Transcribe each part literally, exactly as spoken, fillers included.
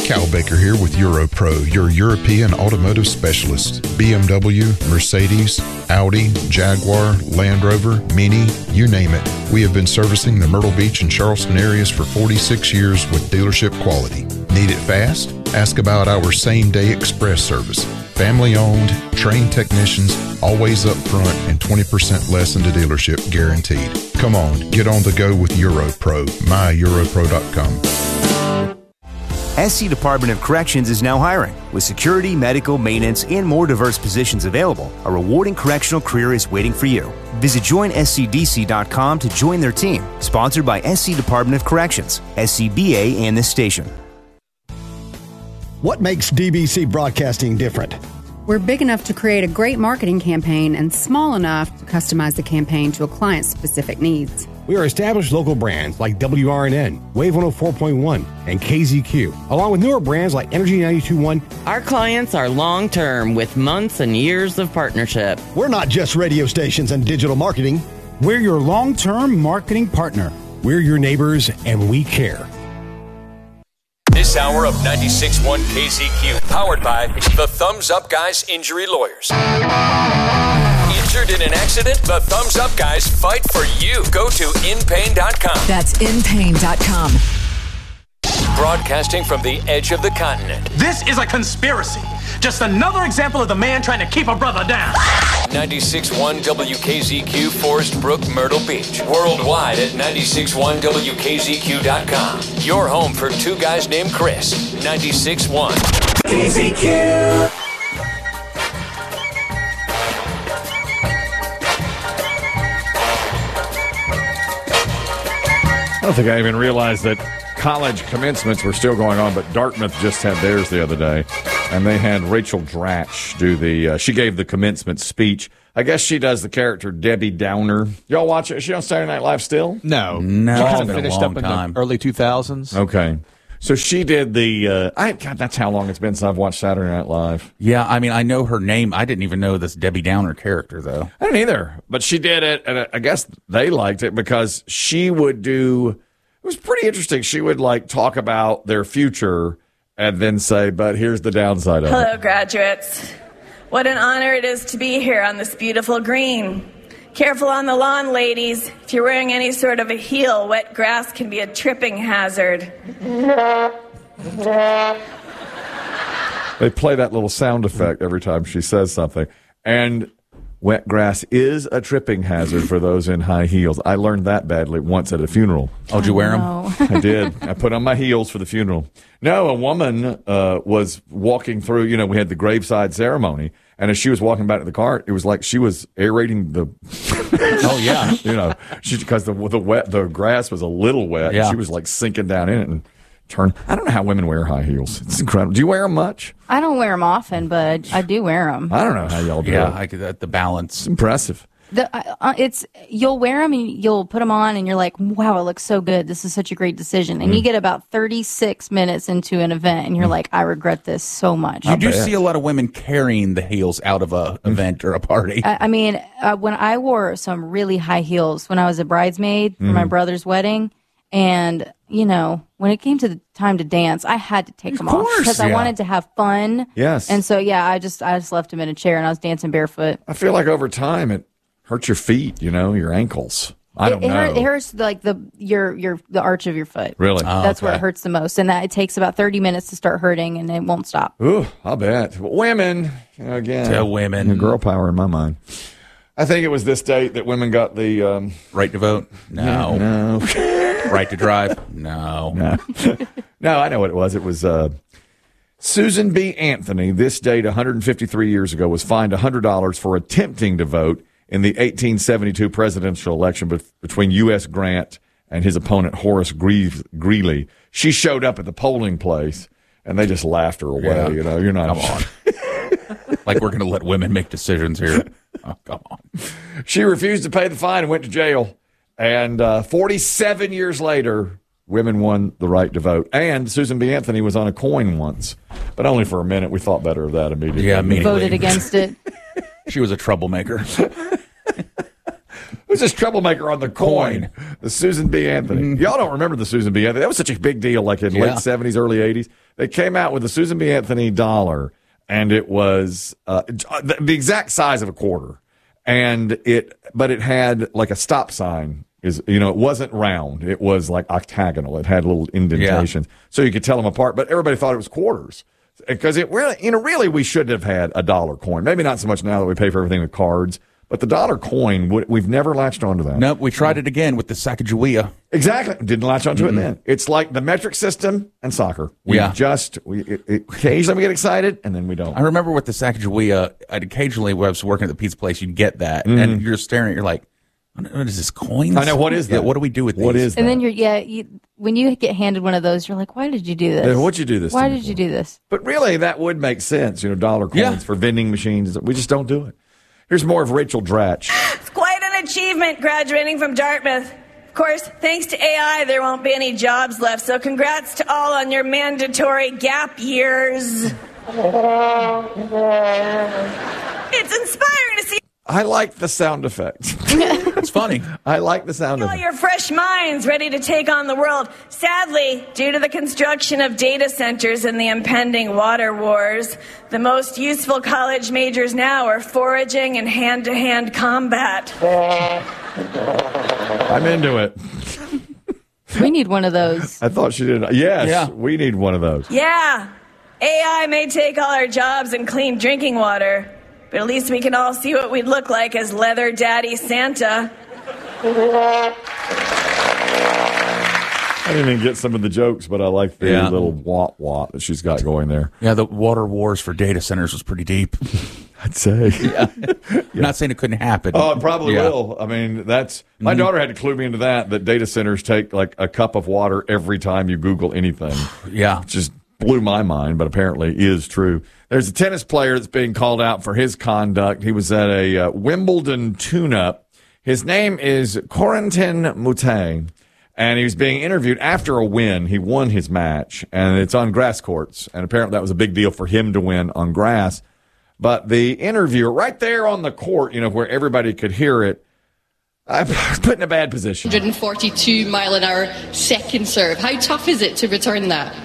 Cal Baker here with EuroPro, your European automotive specialist. B M W, Mercedes, Audi, Jaguar, Land Rover, Mini, you name it. We have been servicing the Myrtle Beach and Charleston areas for forty-six years with dealership quality. Need it fast? Ask about our same-day express service. Family-owned, trained technicians, always up front, and twenty percent less in the dealership guaranteed. Come on, get on the go with EuroPro, my europro dot com. S C Department of Corrections is now hiring. With security, medical, maintenance, and more diverse positions available, a rewarding correctional career is waiting for you. Visit join S C D C dot com to join their team. Sponsored by S C Department of Corrections, S C B A, and this station. What makes D B C Broadcasting different? We're big enough to create a great marketing campaign and small enough to customize the campaign to a client's specific needs. We are established local brands like W R N N, Wave one oh four point one, and K Z Q, along with newer brands like Energy ninety-two point one. Our clients are long-term with months and years of partnership. We're not just radio stations and digital marketing. We're your long-term marketing partner. We're your neighbors, and we care. This hour of ninety-six point one K Z Q, powered by the Thumbs Up Guys Injury Lawyers. Injured in an accident? The Thumbs Up Guys fight for you. Go to in pain dot com. That's in pain dot com. Broadcasting from the edge of the continent. This is a conspiracy. Just another example of the man trying to keep a brother down. ninety-six point one W K Z Q, Forest Brook, Myrtle Beach. Worldwide at ninety-six point one W K Z Q dot com. Your home for two guys named Chris. ninety-six point one K Z Q. I don't think I even realized that college commencements were still going on, but Dartmouth just had theirs the other day, and they had Rachel Dratch do the, uh, she gave the commencement speech. I guess she does the character Debbie Downer. Y'all watch it? Is she on Saturday Night Live still? No. No. She It's kind of been a finished long up in time. the early two thousands. Okay. So she did the, uh, I, God, that's how long it's been since I've watched Saturday Night Live. Yeah, I mean, I know her name. I didn't even know this Debbie Downer character, though. I didn't either. But she did it, and I guess they liked it because she would do, it was pretty interesting. She would, like, talk about their future and then say, but here's the downside of it. Hello, graduates. What an honor it is to be here on this beautiful green. Careful on the lawn, ladies. If you're wearing any sort of a heel, wet grass can be a tripping hazard. They play that little sound effect every time she says something. And wet grass is a tripping hazard for those in high heels. I learned that badly once at a funeral. Oh, did you wear them? I did. I put on my heels for the funeral. No, a woman uh, was walking through, you know, we had the graveside ceremony. And as she was walking back to the car, it was like she was aerating the. Oh yeah, you know, she because the the wet the grass was a little wet. Yeah. And she was like sinking down in it and turn. I don't know how women wear high heels. It's incredible. Do you wear them much? I don't wear them often, but I do wear them. I don't know how y'all do Yeah, it. I could, uh, the balance. It's impressive. The, uh, it's you'll wear them and you'll put them on and you're like, wow, it looks so good. This is such a great decision. And Mm. you get about thirty-six minutes into an event and you're like, I regret this so much. You do see a lot of women carrying the heels out of a event or a party. I, I mean, uh, when I wore some really high heels when I was a bridesmaid for my Mhm. brother's wedding, and you know, when it came to the time to dance, I had to take them off because I Yeah. wanted to have fun. Yes. And so yeah, I just I just left him in a chair and I was dancing barefoot. I feel like over time it hurts your feet. You know, your ankles. I don't it, it know. hurt- it hurts like the your your the arch of your foot. Really? Oh, That's where okay. it hurts the most, and that it takes about thirty minutes to start hurting, and it won't stop. Ooh, I'll bet. Women, you know, again. To women. Girl power in my mind. I think it was this date that women got the... Um, right to vote? No. No. Right to drive? No. No. No, I know what it was. It was uh, Susan B. Anthony, this date one hundred fifty-three years ago, was fined one hundred dollars for attempting to vote in the eighteen seventy-two presidential election be- between U S. Grant and his opponent, Horace Gre- Greeley. She showed up at the polling place, and they just laughed her away. Yeah. You know, you're not... Come on. Like we're going to let women make decisions here. Oh, come on. She refused to pay the fine and went to jail. And uh, forty-seven years later, women won the right to vote. And Susan B. Anthony was on a coin once, but only for a minute. We thought better of that immediately. Yeah, immediately. Voted against it. She was a troublemaker. Who's this troublemaker on the coin? The Susan B. Anthony. Mm-hmm. Y'all don't remember the Susan B. Anthony. That was such a big deal, like in Yeah. late seventies, early eighties. They came out with the Susan B. Anthony dollar, and it was uh, the, the exact size of a quarter, and it, but it had like a stop sign. Is you know, it wasn't round; it was like octagonal. It had little indentations, yeah. so you could tell them apart. But everybody thought it was quarters because it really, you know, really we should have had a dollar coin. Maybe not so much now that we pay for everything with cards. But the dollar coin, we've never latched onto that. Nope, we tried it again with the Sacagawea. Exactly. Didn't latch onto mm-hmm. it then. It's like the metric system and soccer. We yeah. just, we it, it, occasionally we get excited, and then we don't. I remember with the Sacagawea, I'd occasionally, when I was working at the pizza place, you'd get that, mm-hmm. and you're staring at it, you're like, what is this, coins? I know, what is that? Yeah, what do we do with these? What is that? And then you're, yeah, you, when you get handed one of those, you're like, why did you do this? Yeah, what'd you do this Why to did you do this? But really, that would make sense, you know, dollar coins yeah. for vending machines. We just don't do it. Here's more of Rachel Dratch. It's quite an achievement graduating from Dartmouth. Of course, thanks to A I, there won't be any jobs left, so congrats to all on your mandatory gap years. It's inspiring to see. I like the sound effect. It's funny. I like the sound all effect. Your fresh minds ready to take on the world. Sadly, due to the construction of data centers and the impending water wars, the most useful college majors now are foraging and hand-to-hand combat. I'm into it. We need one of those. I thought she did. Yes, yeah. we need one of those. Yeah. A I may take all our jobs and clean drinking water, but at least we can all see what we'd look like as Leather Daddy Santa. I didn't even get some of the jokes, but I like the yeah. little wah wah that she's got going there. Yeah, the water wars for data centers was pretty deep. I'd say. Yeah. I'm not saying it couldn't happen. Oh, it probably yeah. will. I mean, that's my mm-hmm. daughter had to clue me into that, that data centers take like a cup of water every time you Google anything. Yeah. It just blew my mind, but apparently is true. There's a tennis player that's being called out for his conduct. He was at a uh, Wimbledon tune-up. His name is Corentin Moutet, and he was being interviewed after a win. He won his match, and it's on grass courts, and apparently that was a big deal for him to win on grass. But the interviewer, right there on the court, you know, where everybody could hear it, I put in a bad position. one hundred forty-two mile an hour second serve. How tough is it to return that?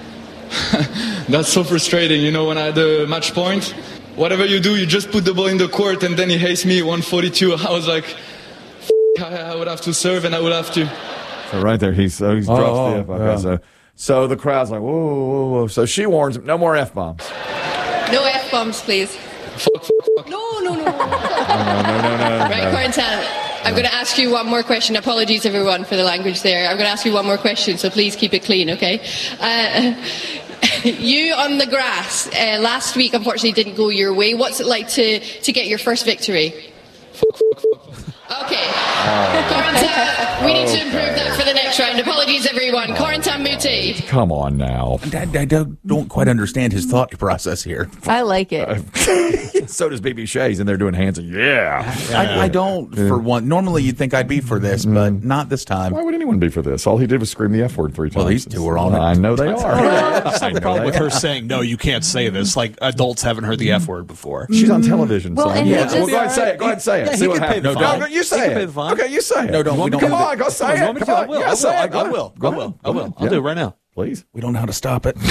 That's so frustrating, you know, when I had the match point. Whatever you do, you just put the ball in the court, and then he hates me, one forty-two. I was like, F- I would have to serve, and I would have to. So right there, he's, so he's dropped oh, the F. Okay, yeah. so, so the crowd's like, whoa, whoa, whoa. So she warns him, no more F-bombs. No F-bombs, please. Fuck, fuck, fuck. No, no, no. no, no, no, no, no. Right, Corentin, I'm going to ask you one more question. Apologies, everyone, for the language there. I'm going to ask you one more question, so please keep it clean, okay? Uh, you on the grass uh, last week, unfortunately, didn't go your way. What's it like to, to get your first victory? Fuck, fuck, fuck, fuck. Okay. Oh. Corentin, we need to improve that for the next round. Apologies, everyone. Corentin Moutet. Come on now. I, I don't, don't quite understand his thought process here. I like it. Uh, so does B B Shays, and they're doing hands. Of, yeah. I, I don't, for one. Normally, you'd think I'd be for this, but mm. not this time. Why would anyone be for this? All he did was scream the F word three times. Well, these two are on it. I know they are. It's not the problem with her saying, no, you can't say this. Like, adults haven't heard the F word before. She's on television. Well, so. and yeah. just, well, go ahead and say it. Go ahead and say it. Yeah, See he what can happens. pay the No, fine. no, you say he it. Can pay the fine. Okay, you say it. No, don't. We don't Come on, go say it. Come on. I will. Yes, I I will. I will. I will. I will. I'll do it right now. Please. We don't know how to stop it.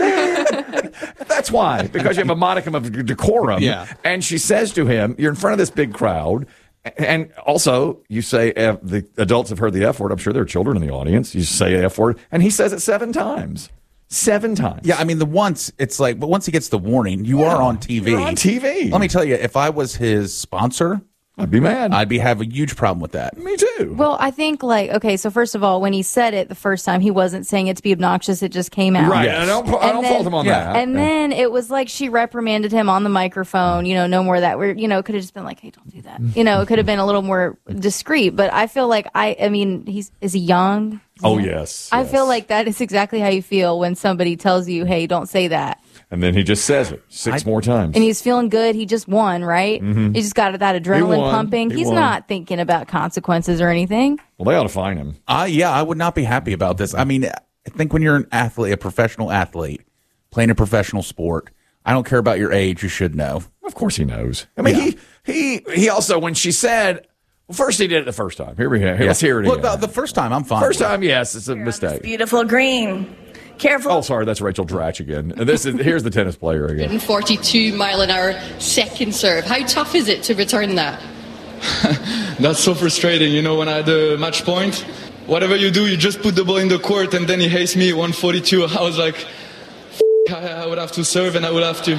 That's why. Because you have a modicum of decorum. Yeah. And she says to him, you're in front of this big crowd. And also, you say uh, the adults have heard the F word. I'm sure there are children in the audience. You say F word. And he says it seven times. Seven times. Yeah, I mean, the once, it's like, but once he gets the warning, you yeah, are on T V. You're on T V. Let me tell you, if I was his sponsor, I'd be mad. I'd be have a huge problem with that. Me too. Well, I think like okay, so first of all, when he said it the first time, he wasn't saying it to be obnoxious. It just came out. Right. Yes. I don't, I don't then, fault him on yeah. that. And yeah. then it was like she reprimanded him on the microphone. You know, no more of that. Where you know, it could have just been like, hey, don't do that. You know, it could have been a little more discreet. But I feel like I. I mean, he's is he young? Oh yeah. yes. I yes. feel like that is exactly how you feel when somebody tells you, hey, don't say that. And then he just says it six I, more times. And he's feeling good. He just won, right? Mm-hmm. He just got that adrenaline he pumping. He he's won. not thinking about consequences or anything. Well, they ought to fine him. Uh, yeah, I would not be happy about this. I mean, I think when you're an athlete, a professional athlete, playing a professional sport, I don't care about your age, you should know. Of course he knows. I mean, yeah. he, he he also, when she said, well, first he did it the first time. Here we go. Here, yeah. Let's hear it Look, again. the, the first time, I'm fine. First time, yes, it's a Here mistake. on this beautiful green. Careful. Oh, sorry, that's Rachel Dratch again. This is here's the tennis player again. forty-two mile an hour second serve. How tough is it to return that? That's so frustrating. You know, when I had the match point, whatever you do, you just put the ball in the court, and then he hates me one forty-two. I was like, F- I, I would have to serve, and I would have to.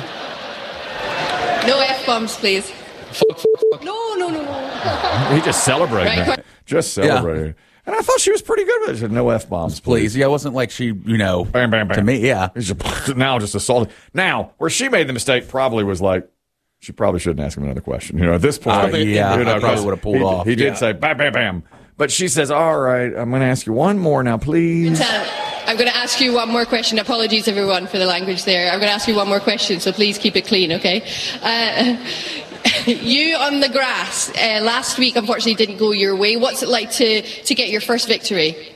No F-bombs, please. Fuck, fuck, fuck. No, no, no, no. He just celebrated. Right, that. Just celebrated. And I thought she was pretty good with it. She said, no F-bombs, please. Please. Yeah, it wasn't like she, you know, bam, bam, bam. to me, yeah. He's just, now just assaulted. Now, where she made the mistake probably was like, she probably shouldn't ask him another question. You know, at this point, Uh, yeah, you know, I probably would have pulled he, off. He did yeah. say, bam, bam, bam. But she says, all right, I'm going to ask you one more now, please. I'm going to ask you one more question. Apologies, everyone, for the language there. I'm going to ask you one more question, so please keep it clean, okay? Uh, you on the grass uh, last week, unfortunately, didn't go your way. What's it like to, to get your first victory?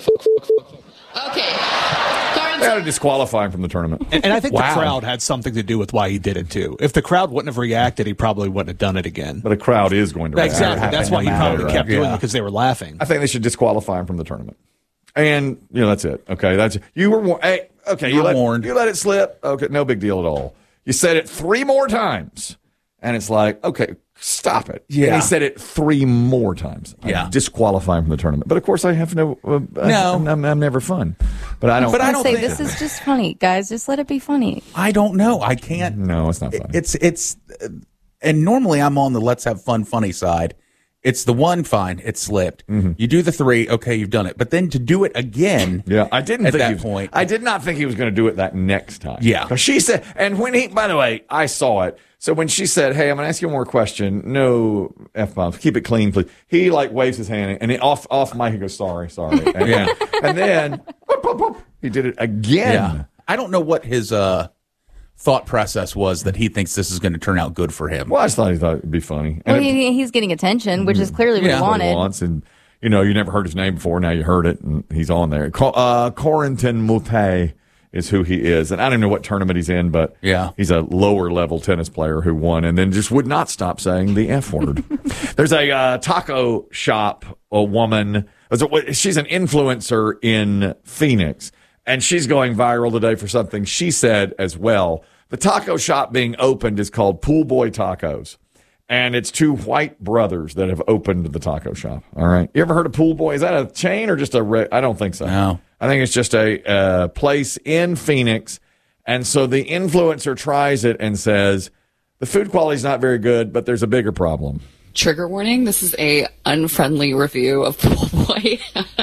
Okay. They had to disqualify him from the tournament. And, and I think Wow. the crowd had something to do with why he did it, too. If the crowd wouldn't have reacted, he probably wouldn't have done it again. But a crowd is going to react. Exactly. That's why he probably Right. kept doing Yeah. it, because they were laughing. I think they should disqualify him from the tournament. And, you know, that's it. Okay, that's you were warned. Hey, okay, you, You were let, warned. you let it slip. Okay, no big deal at all. You said it three more times, and it's like, okay, stop it. Yeah. And he said it three more times. I Yeah. disqualify him from the tournament. But of course, I have no. Uh, No. I'm, I'm, I'm never fun. But I don't. But I I don't say think this is just funny, guys. Just let it be funny. I don't know. I can't. No, it's not funny. It's it's, uh, and normally I'm on the let's have fun, funny side. It's the one, fine, it slipped. Mm-hmm. You do the three, okay, you've done it. But then to do it again, Yeah, I didn't at think that he was, point. I did not think he was going to do it that next time. Yeah. 'Cause she said, and when he, by the way, I saw it. So when she said, "Hey, I'm going to ask you one more question. No f bombs. Keep it clean, please." He like waves his hand, and he, off off mic he goes, "Sorry, sorry." And, Yeah. and then whoop, whoop, whoop, he did it again. Yeah. I don't know what his uh, thought process was that he thinks this is going to turn out good for him. Well, I just thought he thought it'd be funny. Well, And it- he, he's getting attention, which is clearly what Yeah. he what he wanted. wants, and you know, you never heard his name before. Now you heard it, and he's on there. Co- Uh, Corentin Moutet is who he is, and I don't know what tournament he's in, but Yeah. he's a lower level tennis player who won, and then just would not stop saying the F word. There's a uh, taco shop, a woman. She's an influencer in Phoenix, and she's going viral today for something she said as well. The taco shop being opened is called Pool Boy Tacos. And it's two white brothers that have opened the taco shop. All right. You ever heard of Pool Boy? Is that a chain or just a re- I don't think so. No. I think it's just a uh, place in Phoenix. And so the influencer tries it and says, the food quality is not very good, but there's a bigger problem. Trigger warning. This is a unfriendly review of Pool Boy.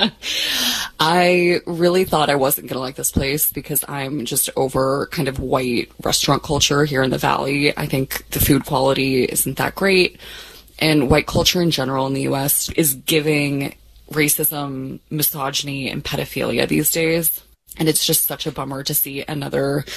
I really thought I wasn't going to like this place because I'm just over kind of white restaurant culture here in the Valley. I think the food quality isn't that great. And white culture in general in the U S is giving racism, misogyny, and pedophilia these days. And it's just such a bummer to see another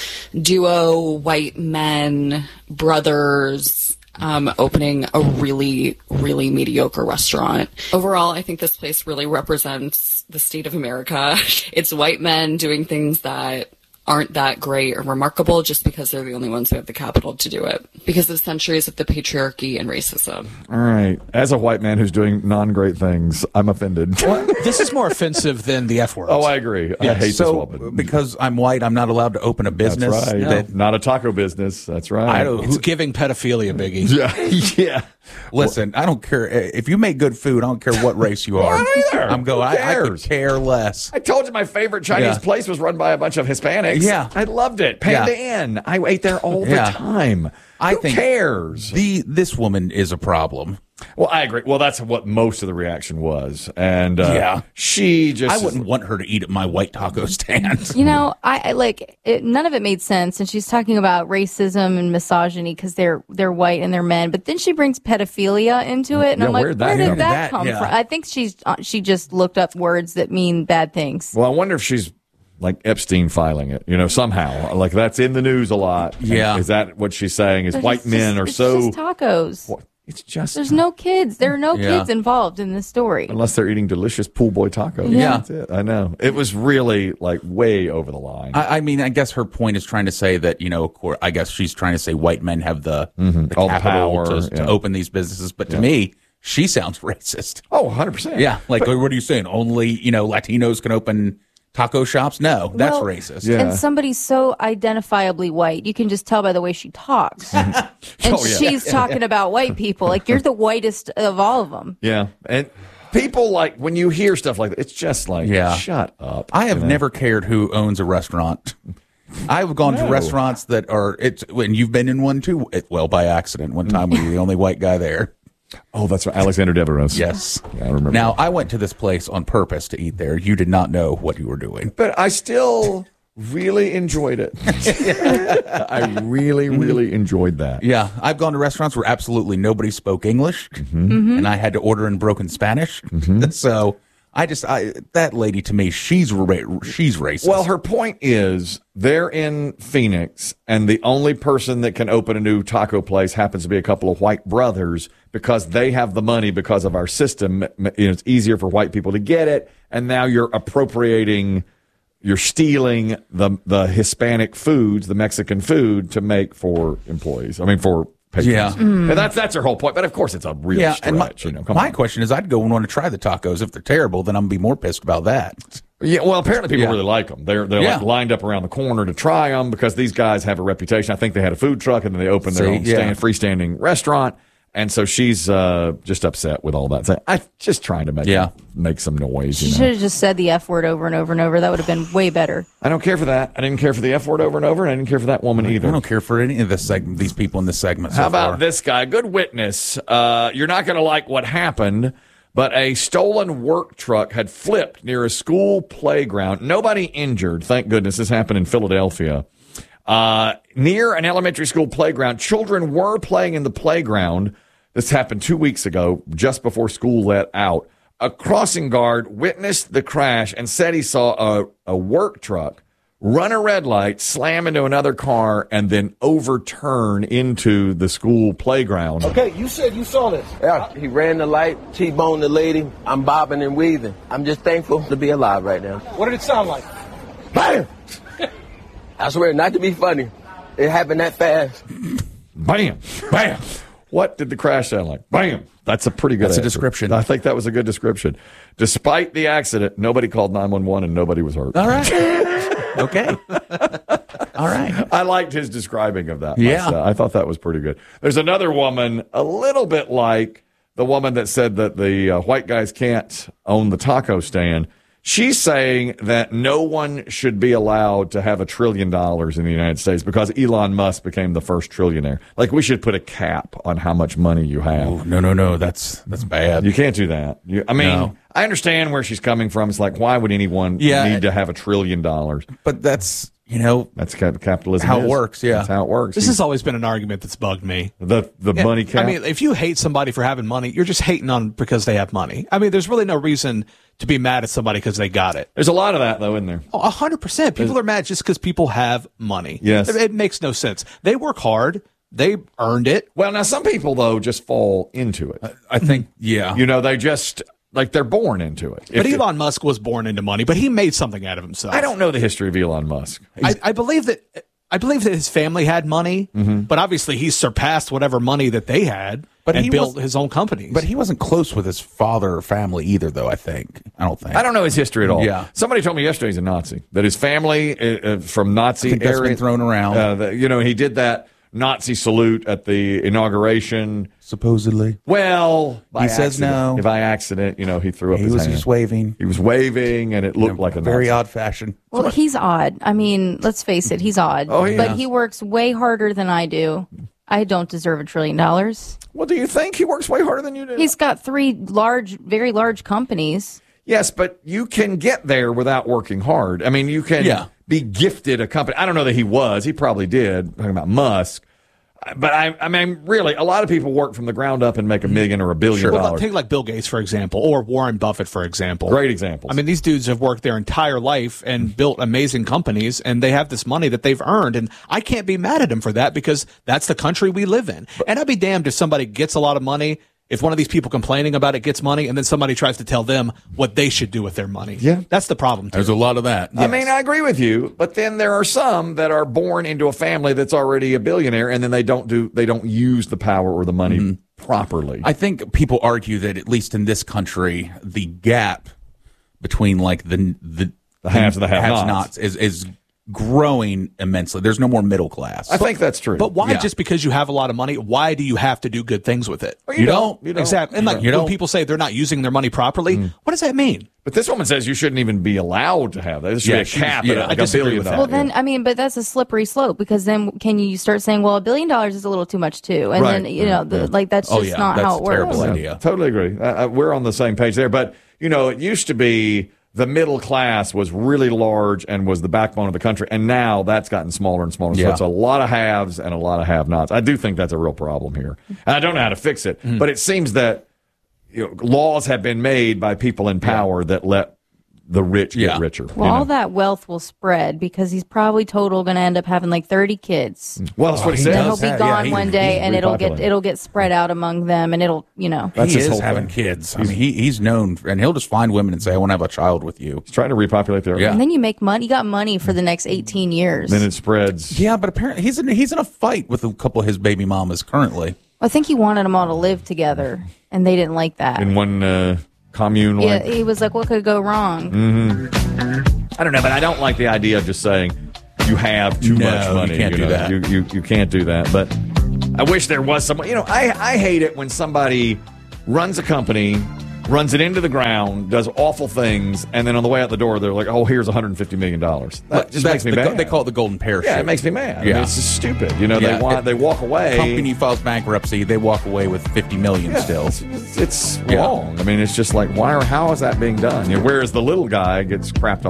duo, white men, brothers, um, opening a really, really mediocre restaurant. Overall, I think this place really represents the state of America. It's white men doing things that aren't that great or remarkable just because they're the only ones who have the capital to do it. Because of centuries of the patriarchy and racism. All right. As a white man who's doing non-great things, I'm offended. Well, this is more offensive than the F word. Oh, I agree. I hate so this woman. because I'm white, I'm not allowed to open a business. That's right. that- Not a taco business. That's right. I don't, It's giving pedophilia, Biggie. Yeah. yeah. listen, I don't care if you make good food. I don't care what race you are. I don't either. I'm going. Who I, I could cares? care less. I told you my favorite Chinese Yeah. place was run by a bunch of Hispanics. Yeah. I loved it. Panda Yeah. Inn. I ate there all the Yeah. time. I Who think cares? The this woman is a problem. Well, I agree. Well, that's what most of the reaction was, and uh, Yeah. she just. I wouldn't want her to eat at my white taco stand. You know, I, I like it, none of it made sense, and she's talking about racism and misogyny because they're they're white and they're men. But then she brings pedophilia into it, and Yeah, I'm like, where'd that where come did that That- come yeah. from? I think she's uh, she just looked up words that mean bad things. Well, I wonder if she's like Epstein filing it. You know, somehow, like that's in the news a lot. And Yeah. is that what she's saying? Is But white it's men just- are it's so? just tacos. What? It's just There's no kids. There are no Yeah. kids involved in this story. unless they're eating delicious pool boy tacos. Yeah. That's it. I know. It was really like way over the line. I, I mean, I guess her point is trying to say that you know, of course, I guess she's trying to say white men have the, the All the capital power, to, to yeah. open these businesses. But to Yeah. me, she sounds racist. Oh, one hundred percent. Yeah, like But- what are you saying? Only you know Latinos can open taco shops. No, that's Well, racist. And somebody's so identifiably white, you can just tell by the way she talks. And Oh, yeah. she's talking about white people. Like, you're the whitest of all of them. Yeah, and people like when you hear stuff like that, it's just like, Yeah. shut up. I have you know? never cared who owns a restaurant. I've gone No. to restaurants that are it's when you've been in one too. It, well, by accident, one time we were the only white guy there. Oh, that's right, Alexander Deveros. Yes, yeah, I remember. Now I went to this place on purpose to eat there. You did not know what you were doing, but I still really enjoyed it. I really, really enjoyed that. Yeah, I've gone to restaurants where absolutely nobody spoke English, Mm-hmm. and I had to order in broken Spanish. So I just I, that lady to me, she's ra- she's racist. Well, her point is they're in Phoenix, and the only person that can open a new taco place happens to be a couple of white brothers because they have the money because of our system. You know, it's easier for white people to get it, and now you're appropriating, you're stealing the the Hispanic foods, the Mexican food, to make for employees. I mean, for patrons. Yeah. Mm. And that's that's her whole point. But of course, it's a real yeah, stretch. and my, you know, come my on. question is, I'd go and want to try the tacos. If they're terrible, then I'm gonna be more pissed about that. Yeah, well, apparently people Yeah. really like them. They're they're Yeah. like lined up around the corner to try them because these guys have a reputation. I think they had a food truck and then they opened their See, own yeah. stand, freestanding restaurant. And so she's uh, just upset with all that. So I'm just trying to make Yeah. make some noise. She You should know? have just said the F word over and over and over. That would have been way better. I don't care for that. I didn't care for the F word over and over, and I didn't care for that woman either. I don't care for any of this segment, these people in this segment. So How about far. this guy? Good witness. Uh, you're not going to like what happened, but a stolen work truck had flipped near a school playground. Nobody injured, thank goodness. This happened in Philadelphia. Uh, near an elementary school playground, children were playing in the playground. This happened two weeks ago, just before school let out. A crossing guard witnessed the crash and said he saw a, a work truck run a red light, slam into another car, and then overturn into the school playground. Okay, you said you saw this. Yeah, he ran the light, T-boned the lady. I'm bobbing and weaving. I'm just thankful to be alive right now. What did it sound like? Bam! I swear, not to be funny. It happened that fast. Bam! Bam! What did the crash sound like? Bam! That's a pretty good That's a answer. description. I think that was a good description. Despite the accident, nobody called nine one one and nobody was hurt. All right. Okay. All right. I liked his describing of that. Yeah. myself. I thought that was pretty good. There's another woman, a little bit like the woman that said that the uh, white guys can't own the taco stand. She's saying that no one should be allowed to have a trillion dollars in the United States because Elon Musk became the first trillionaire. Like, we should put a cap on how much money you have. Oh, no, no, no. That's that's bad. You can't do that. You, I mean, No. I understand where she's coming from. It's like, why would anyone Yeah. need to have a trillion dollars? But that's, you know, That's cap- capitalism. how it is. works, yeah. That's how it works. This has always been an argument that's bugged me. the the Yeah, money cap. I mean, if you hate somebody for having money, you're just hating on because they have money. I mean, there's really no reason to be mad at somebody because they got it. There's a lot of that, though, in there. Oh, A hundred percent. People are mad just because people have money. Yes. It, it makes no sense. They work hard. They earned it. Well, now, some people, though, just fall into it. I think, yeah. You know, they just, like, they're born into it. But If- Elon Musk was born into money, but he made something out of himself. I don't know the history of Elon Musk. I, I believe that I believe that his family had money, Mm-hmm. but obviously he surpassed whatever money that they had But and he built was- his own companies. But he wasn't close with his father or family either, though, I think. I don't think. I don't know his history at all. Yeah. Somebody told me yesterday he's a Nazi, that his family uh, uh, from Nazi I think that's area. been thrown around. Uh, that, you know, he did that Nazi salute at the inauguration. Supposedly. Well, by He says accident. no. By accident, you know, he threw up He his was hand. just waving. He was waving, and it looked like a Very Nazi. odd fashion. Well, he's odd. I mean, let's face it, he's odd. Oh, he but is. he works way harder than I do. I don't deserve a trillion dollars. Well, do you think he works way harder than you do? He's got three large, very large companies. Yes, but you can get there without working hard. I mean, you can Yeah. be gifted a company. I don't know that he was. He probably did, talking about Musk. But I, I mean, really, a lot of people work from the ground up and make a million or a billion Well, dollars. take like Bill Gates, for example, or Warren Buffett, for example. Great examples. I mean, these dudes have worked their entire life and built amazing companies, and they have this money that they've earned. And I can't be mad at them for that because that's the country we live in. And I'd be damned if somebody gets a lot of money, if one of these people complaining about it gets money, and then somebody tries to tell them what they should do with their money. Yeah. That's the problem, too. There's a lot of that. I mean, I agree with you, but then there are some that are born into a family that's already a billionaire, and then they don't do they don't use the power or the money properly. I think people argue that at least in this country, the gap between like the the The haves and the have-nots. have-nots is is growing immensely. There's no more middle class. I think that's true. But why, Yeah. just because you have a lot of money, why do you have to do good things with it? Well, you don't. You don't. Exactly. And like You when don't. people say they're not using their money properly, what does that mean? But this woman says you shouldn't even be allowed to have that. There should Yeah, be a she's- cap. yeah, at I like a disagree billion with that. dollars. Well, then, I mean, but that's a slippery slope because then can you start saying, well, a billion dollars is a little too much too? And Right. then, you know, the, like that's Oh, just yeah, not that's how it a works. terrible idea. Totally agree. Uh, uh, we're on the same page there. But, you know, it used to be the middle class was really large and was the backbone of the country. And now that's gotten smaller and smaller. So Yeah. it's a lot of haves and a lot of have-nots. I do think that's a real problem here. And I don't know how to fix it. Mm-hmm. But it seems that you know, laws have been made by people in power that let the rich get Yeah. richer. Well, you all know? that wealth will spread because he's probably total going to end up having like thirty kids. Well, that's what he Then says. he'll be Yeah, gone he- one day, he's and it'll get repopulating. it'll get spread out among them, and it'll you know. That's he his is whole having thing. kids. I mean, he, he's known, and he'll just find women and say, I want to have a child with you. He's trying to repopulate the earth. Yeah. And then you make money. You got money for the next eighteen years. Then it spreads. Yeah, but apparently he's in, he's in a fight with a couple of his baby mamas currently. I think he wanted them all to live together, and they didn't like that. In one uh, commune. Yeah, Like, he was like, "What could go wrong?" hmm I don't know, but I don't like the idea of just saying you have too No, much you money. can't do know? that. You, you you can't do that. But I wish there was someone. You know, I I hate it when somebody runs a company, runs it into the ground, does awful things, and then on the way out the door they're like, "Oh, here's one hundred fifty million dollars." That But just that's makes me the, mad. They call it the golden parachute. Yeah, it makes me mad. I mean, Yeah. it's just stupid. You know, Yeah, they want it- they walk away. Company files bankruptcy, they walk away with fifty million Yeah, still. It's, it's, it's Yeah. wrong. I mean, it's just like, why or how is that being done? You know, whereas the little guy gets crapped on.